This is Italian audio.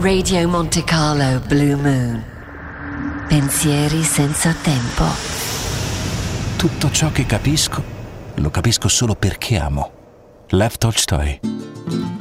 Radio Monte Carlo Blue Moon. Pensieri senza tempo. Tutto ciò che capisco, lo capisco solo perché amo. Lev Tolstoi.